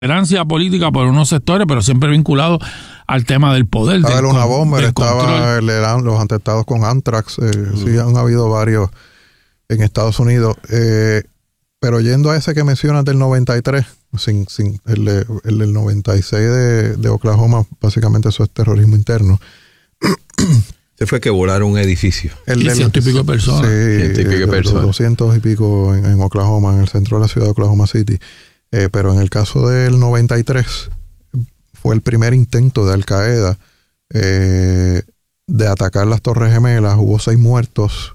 tolerancia política por unos sectores, pero siempre vinculado al tema del poder. A ver, una bomba, eran los atentados con Anthrax, sí han habido varios en Estados Unidos, pero yendo a ese que mencionas del 93, el del 96 de Oklahoma, básicamente eso es terrorismo interno. Se fue que volaron un edificio. El de 100 y pico de personas. Sí, 100 y pico de personas. 200 y pico en Oklahoma, en el centro de la ciudad de Oklahoma City. Pero en el caso del 93, fue el primer intento de Al Qaeda de atacar las Torres Gemelas. Hubo 6 muertos,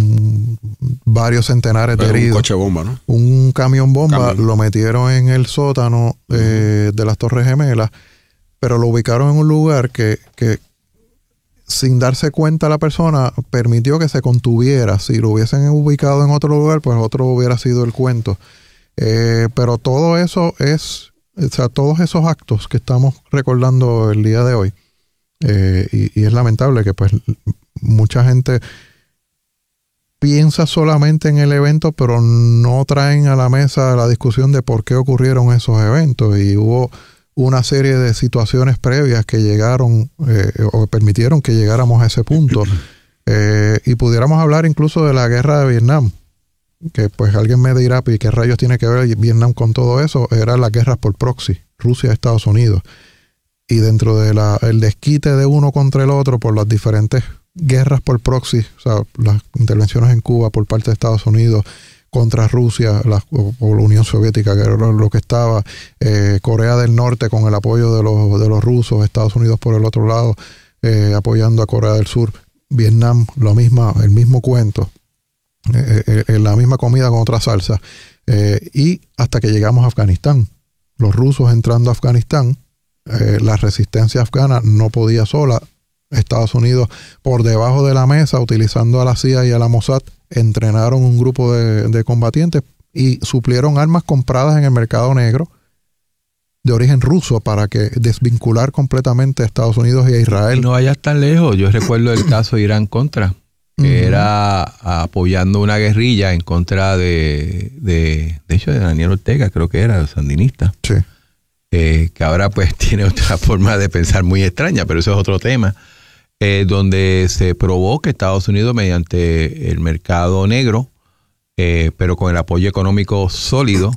varios centenares de heridos. Un coche bomba, ¿no? Un camión bomba, lo metieron en el sótano de las Torres Gemelas, pero lo ubicaron en un lugar que sin darse cuenta la persona permitió que se contuviera. Si lo hubiesen ubicado en otro lugar, pues otro hubiera sido el cuento. Pero todo eso todos esos actos que estamos recordando el día de hoy, y es lamentable que pues mucha gente piensa solamente en el evento, pero no traen a la mesa la discusión de por qué ocurrieron esos eventos, y hubo una serie de situaciones previas que llegaron o permitieron que llegáramos a ese punto, y pudiéramos hablar incluso de la guerra de Vietnam, que pues alguien me dirá, ¿y qué rayos tiene que ver Vietnam con todo eso? Eran las guerras por proxy, Rusia, Estados Unidos, y dentro de el desquite de uno contra el otro por las diferentes guerras por proxy, o sea, las intervenciones en Cuba por parte de Estados Unidos contra Rusia o la Unión Soviética, que era lo que estaba, Corea del Norte con el apoyo de los rusos, Estados Unidos por el otro lado apoyando a Corea del Sur, Vietnam, el mismo cuento, la misma comida con otra salsa, y hasta que llegamos a Afganistán. Los rusos entrando a Afganistán, la resistencia afgana no podía sola. Estados Unidos, por debajo de la mesa, utilizando a la CIA y a la Mossad, entrenaron un grupo de combatientes y suplieron armas compradas en el mercado negro de origen ruso para que desvincular completamente a Estados Unidos y a Israel. Y no vayas tan lejos. Yo recuerdo el caso de Irán-Contra, que era apoyando una guerrilla en contra de hecho, de Daniel Ortega, creo que era, sandinista. Sí. Que ahora pues tiene otra forma de pensar muy extraña, pero eso es otro tema. Donde se probó que Estados Unidos, mediante el mercado negro, pero con el apoyo económico sólido,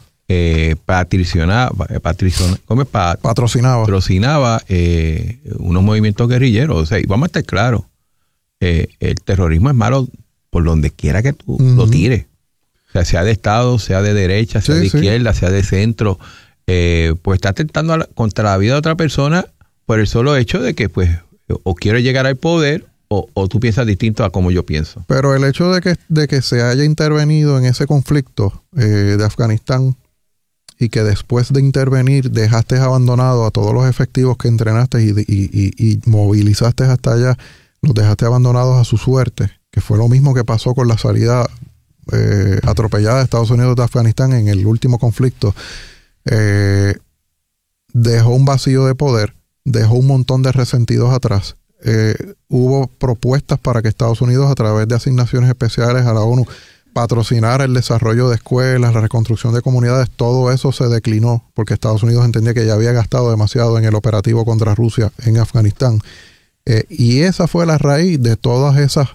patrocinaba unos movimientos guerrilleros. O sea, y vamos a estar claros, el terrorismo es malo por donde quiera que tú lo tires. O sea de Estado, sea de derecha, sea de izquierda, sea de centro, pues está atentando contra la vida de otra persona por el solo hecho de que pues o quiere llegar al poder o tú piensas distinto a como yo pienso. Pero el hecho de que se haya intervenido en ese conflicto de Afganistán, y que después de intervenir dejaste abandonado a todos los efectivos que entrenaste y movilizaste hasta allá, los dejaste abandonados a su suerte, que fue lo mismo que pasó con la salida atropellada de Estados Unidos de Afganistán en el último conflicto. Dejó un vacío de poder, dejó un montón de resentidos atrás. Hubo propuestas para que Estados Unidos, a través de asignaciones especiales a la ONU, patrocinara el desarrollo de escuelas, la reconstrucción de comunidades. Todo eso se declinó porque Estados Unidos entendía que ya había gastado demasiado en el operativo contra Rusia en Afganistán. Y esa fue la raíz de todas esas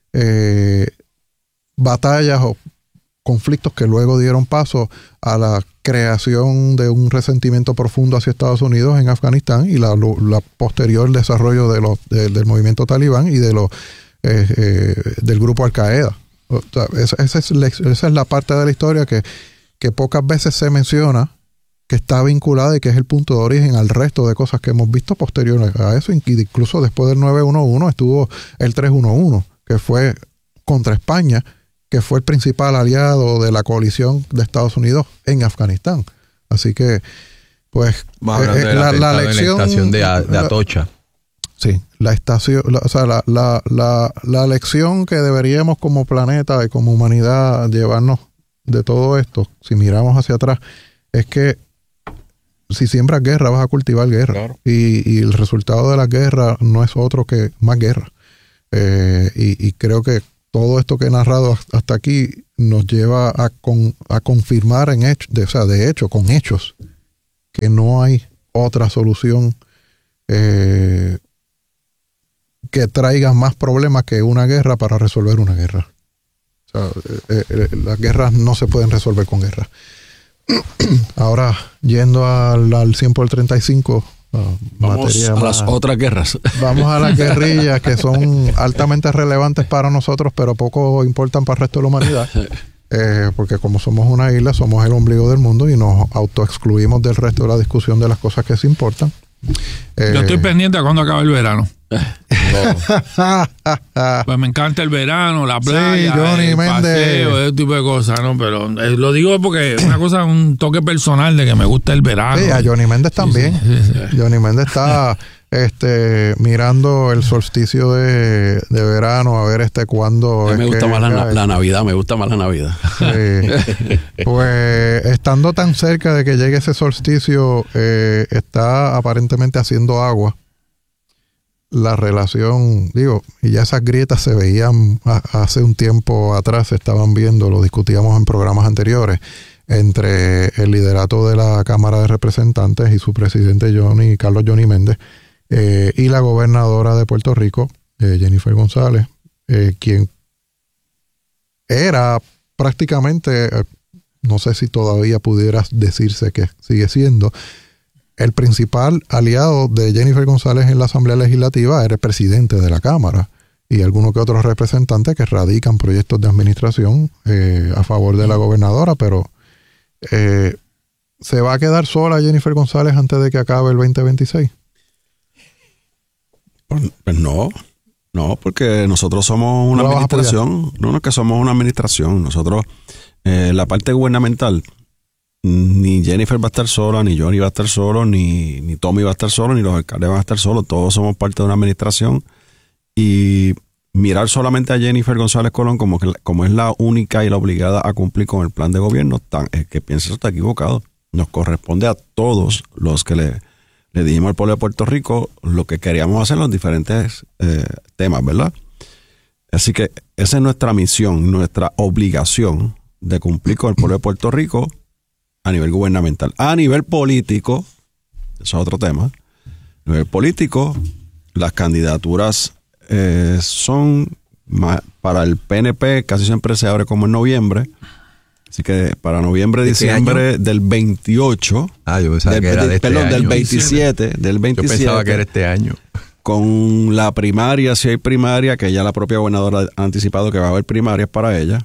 batallas o conflictos que luego dieron paso a la creación de un resentimiento profundo hacia Estados Unidos en Afganistán y la posterior desarrollo del movimiento talibán y del grupo Al Qaeda. O sea, esa es la parte de la historia que pocas veces se menciona, que está vinculada y que es el punto de origen al resto de cosas que hemos visto posteriores a eso. Incluso después del 9/11 estuvo el 3/11, que fue contra España, que fue el principal aliado de la coalición de Estados Unidos en Afganistán. Así que, pues, la lección en la estación de Atocha. Sí, la lección que deberíamos como planeta y como humanidad llevarnos de todo esto, si miramos hacia atrás, es que si siembras guerra, vas a cultivar guerra. Claro. Y el resultado de la guerra no es otro que más guerra. Y creo que todo esto que he narrado hasta aquí nos lleva a confirmar de hecho, con hechos, que no hay otra solución que traiga más problemas que una guerra para resolver una guerra. O sea, las guerras no se pueden resolver con guerra. Ahora, yendo al 100 por 35, vamos a las otras guerras. Vamos a las guerrillas que son altamente relevantes para nosotros, pero poco importan para el resto de la humanidad. Porque como somos una isla, somos el ombligo del mundo y nos autoexcluimos del resto de la discusión de las cosas que se importan. Yo estoy pendiente a cuando acabe el verano. Pues me encanta el verano, la playa, sí, Johnny el Méndez, paseo, ese tipo de cosas, ¿no? Pero lo digo porque es una cosa, un toque personal de que me gusta el verano. Sí, a Johnny Méndez también. Sí. Johnny Méndez está mirando el solsticio de verano, a ver cuándo. Me gusta más la Navidad, me gusta más la Navidad. Sí. Pues estando tan cerca de que llegue ese solsticio, está aparentemente haciendo agua la relación, y ya esas grietas se veían hace un tiempo atrás, se estaban viendo, lo discutíamos en programas anteriores, entre el liderato de la Cámara de Representantes y su presidente Carlos Johnny Méndez, y la gobernadora de Puerto Rico, Jennifer González, quien era prácticamente, no sé si todavía pudieras decirse que sigue siendo, el principal aliado de Jennifer González en la Asamblea Legislativa era el presidente de la Cámara y algunos que otros representantes que radican proyectos de administración a favor de la gobernadora, pero ¿se va a quedar sola Jennifer González antes de que acabe el 2026? Pues no, porque nosotros somos una administración, no es que somos una administración, nosotros, la parte gubernamental, ni Jennifer va a estar sola, ni Johnny va a estar solo, ni Tommy va a estar solo, ni los alcaldes van a estar solos. Todos somos parte de una administración. Y mirar solamente a Jennifer González Colón como es la única y la obligada a cumplir con el plan de gobierno, es que piensa eso está equivocado. Nos corresponde a todos los que le dijimos al pueblo de Puerto Rico lo que queríamos hacer en los diferentes temas, ¿verdad? Así que esa es nuestra misión, nuestra obligación de cumplir con el pueblo de Puerto Rico a nivel gubernamental. A nivel político, eso es otro tema, a nivel político, las candidaturas son para el PNP, casi siempre se abre como en noviembre, así que para noviembre, diciembre del 28, yo pensaba que era de este año. Del 27, yo pensaba que era este año. Con la primaria, si hay primaria, que ya la propia gobernadora ha anticipado que va a haber primarias para ella,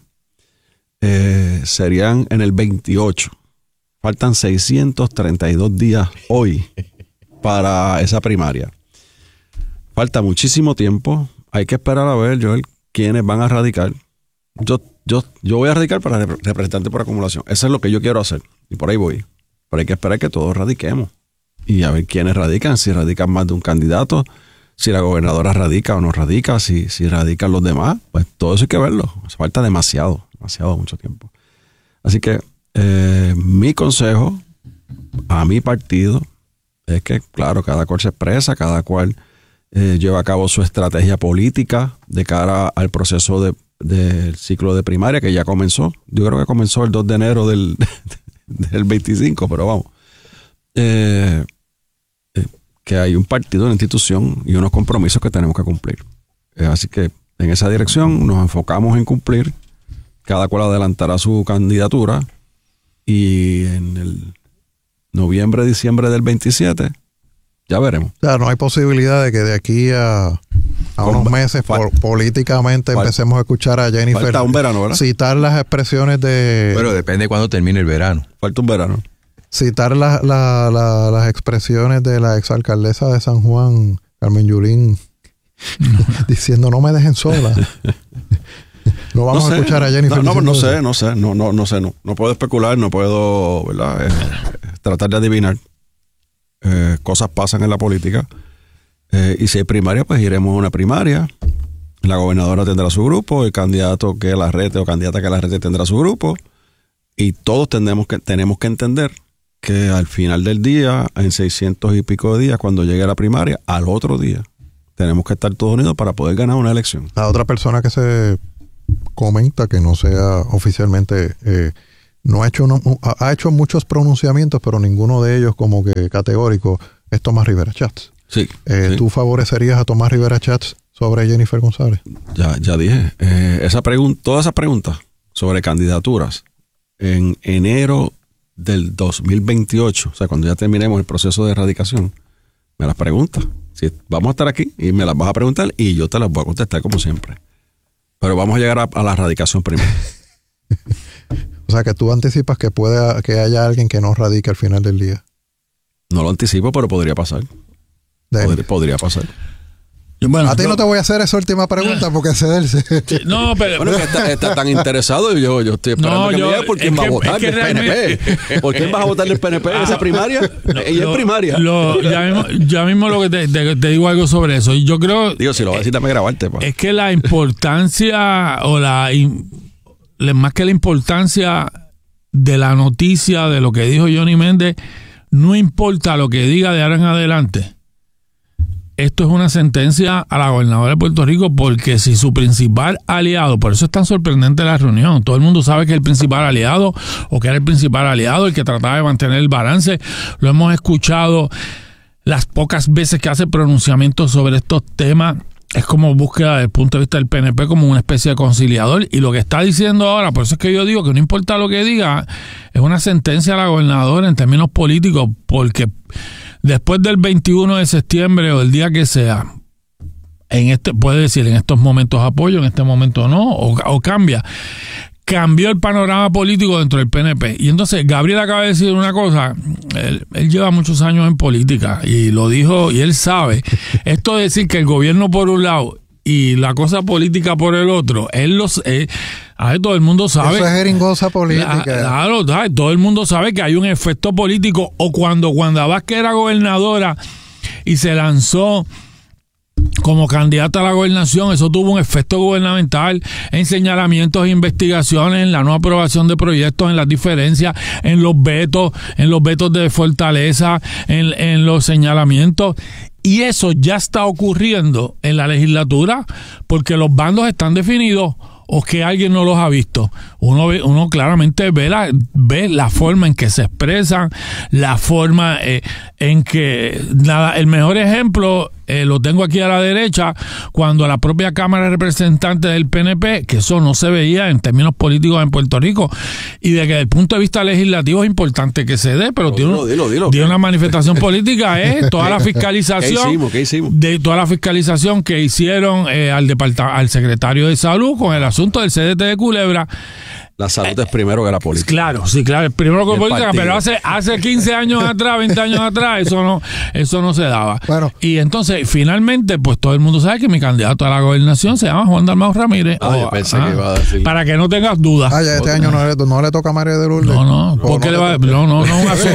serían en el 28. Faltan 632 días hoy para esa primaria. Falta muchísimo tiempo. Hay que esperar a ver, Joel, quiénes van a radicar. Yo voy a radicar para representante por acumulación. Eso es lo que yo quiero hacer. Y por ahí voy. Pero hay que esperar que todos radiquemos. Y a ver quiénes radican. Si radican más de un candidato. Si la gobernadora radica o no radica. Si radican los demás. Pues todo eso hay que verlo. Falta demasiado mucho tiempo. Así que mi consejo a mi partido es que, claro, cada cual se expresa, cada cual lleva a cabo su estrategia política de cara al proceso del ciclo de primaria que ya comenzó. Yo creo que comenzó el 2 de enero del 25, pero vamos. Que hay un partido, una institución y unos compromisos que tenemos que cumplir. Así que en esa dirección nos enfocamos en cumplir. Cada cual adelantará su candidatura. Y en el noviembre, diciembre del 27, ya veremos. O sea, no hay posibilidad de que de aquí a unos meses políticamente empecemos a escuchar a Jennifer. Falta un verano, ¿verdad? Citar las expresiones de... Pero depende de cuándo termine el verano. Falta un verano. Citar las expresiones de la exalcaldesa de San Juan, Carmen Yulín, diciendo no me dejen sola. No vamos a escuchar a Jennifer. No sé. No puedo especular, no puedo, ¿verdad? Tratar de adivinar. Cosas pasan en la política. Y si hay primaria, pues iremos a una primaria. La gobernadora tendrá su grupo, el candidato que la rete o candidata que la rete tendrá su grupo. Y todos tenemos que entender que al final del día, en 600 y pico de días, cuando llegue la primaria, al otro día, tenemos que estar todos unidos para poder ganar una elección. La otra persona que se comenta que no sea oficialmente ha hecho muchos pronunciamientos, pero ninguno de ellos como que categórico es Tomás Rivera Chats. Sí, sí. ¿Tú favorecerías a Tomás Rivera Chats sobre Jennifer González? Ya dije. Todas esas preguntas sobre candidaturas en enero del 2028, o sea, cuando ya terminemos el proceso de erradicación, me las preguntas. Si vamos a estar aquí y me las vas a preguntar y yo te las voy a contestar como siempre. Pero vamos a llegar a la erradicación primero. O sea, que tú anticipas que que haya alguien que no radique al final del día. No lo anticipo, pero podría pasar. Podría pasar. Bueno, a ti no te voy a hacer esa última pregunta porque cederse. No, pero bueno, que está tan interesado y yo estoy esperando que me diga por quién va a votar del PNP. ¿Por quién vas a votar del PNP en esa primaria? Ella es primaria. Ya mismo lo que te digo algo sobre eso. Yo creo. Digo, si lo vas a decir, dame grabarte. Pa. Es que la importancia más que la importancia de la noticia de lo que dijo Johnny Méndez, no importa lo que diga de ahora en adelante. Esto es una sentencia a la gobernadora de Puerto Rico, porque si su principal aliado, por eso es tan sorprendente la reunión, todo el mundo sabe que el principal aliado, o que era el principal aliado, el que trataba de mantener el balance, lo hemos escuchado las pocas veces que hace pronunciamientos sobre estos temas, es como búsqueda desde el punto de vista del PNP como una especie de conciliador, y lo que está diciendo ahora, por eso es que yo digo que no importa lo que diga, es una sentencia a la gobernadora en términos políticos, porque después del 21 de septiembre o el día que sea, puede decir en estos momentos apoyo, en este momento no, o cambia. Cambió el panorama político dentro del PNP. Y entonces Gabriel acaba de decir una cosa, él lleva muchos años en política y lo dijo y él sabe. Esto de decir que el gobierno por un lado y la cosa política por el otro, todo el mundo sabe. Eso es jeringosa política. Claro, todo el mundo sabe que hay un efecto político. O cuando Wanda Vázquez era gobernadora y se lanzó como candidata a la gobernación, eso tuvo un efecto gubernamental en señalamientos e investigaciones, en la no aprobación de proyectos, en las diferencias, en los vetos de fortaleza, en los señalamientos. Y eso ya está ocurriendo en la legislatura porque los bandos están definidos, o que alguien no los ha visto. Uno claramente ve la forma en que se expresan, la forma en que el mejor ejemplo lo tengo aquí a la derecha, cuando la propia Cámara de Representantes del PNP, que eso no se veía en términos políticos en Puerto Rico, y de que desde el punto de vista legislativo es importante que se dé, pero tiene una manifestación política, toda la fiscalización. ¿Qué hicimos? De toda la fiscalización que hicieron al secretario de Salud con el asunto del CDT de Culebra. La salud es primero que la política. Claro, primero que la política, pero hace 15 años atrás, 20 años atrás, eso no se daba. Bueno. Y entonces, finalmente, pues todo el mundo sabe que mi candidato a la gobernación se llama Juan Dalmau Ramírez. Yo pensé que iba a decir. Para que no tengas dudas. Ya este año no le toca a María de Lourdes. No, porque le va no,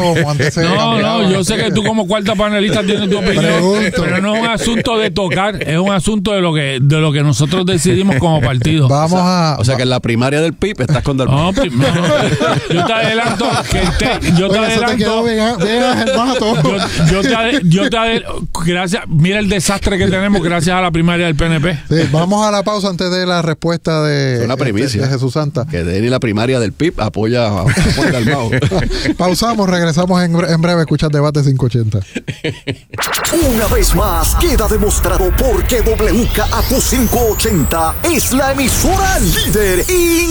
no, yo sé que tú como cuarta panelista tienes tu opinión, pero no es un asunto de tocar, es un asunto de lo que nosotros decidimos como partido. O sea que en la primaria del PIB estás con Dalmau. Yo te adelanto gracias, mira el desastre que tenemos gracias a la primaria del PNP. Sí, vamos a la pausa antes de la respuesta de Jesús Santa. Que de la primaria del PIB apoya a Dalmau. Pausamos, regresamos en breve. Escuchas Debate 580. Una vez más queda demostrado por qué WKAQ 580 es la emisora líder y